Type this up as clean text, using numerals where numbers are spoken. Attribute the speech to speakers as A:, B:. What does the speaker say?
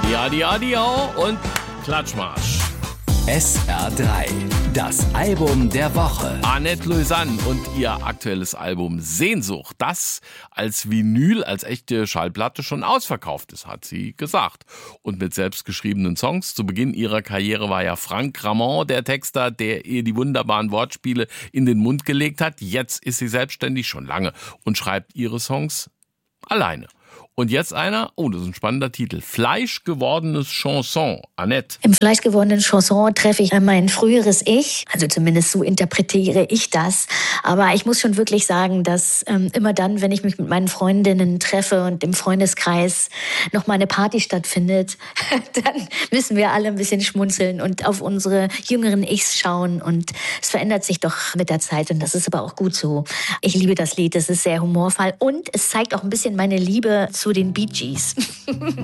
A: Adi und Klatschmarsch.
B: SR3, das Album der Woche.
A: Annette Lausanne und ihr aktuelles Album Sehnsucht, das als Vinyl, als echte Schallplatte schon ausverkauft ist, hat sie gesagt. Und mit selbstgeschriebenen Songs. Zu Beginn ihrer Karriere war ja Franck Ramond der Texter, der ihr die wunderbaren Wortspiele in den Mund gelegt hat. Jetzt ist sie selbstständig schon lange und schreibt ihre Songs alleine. Und jetzt einer, das ist ein spannender Titel, Fleischgewordenes Chanson, Annette.
C: Im Fleischgewordenen Chanson treffe ich mein früheres Ich, also zumindest so interpretiere ich das. Aber ich muss schon wirklich sagen, dass immer dann, wenn ich mich mit meinen Freundinnen treffe und im Freundeskreis noch mal eine Party stattfindet, dann müssen wir alle ein bisschen schmunzeln und auf unsere jüngeren Ichs schauen. Und es verändert sich doch mit der Zeit und das ist aber auch gut so. Ich liebe das Lied, es ist sehr humorvoll und es zeigt auch ein bisschen meine Liebe zu den Bee Gees.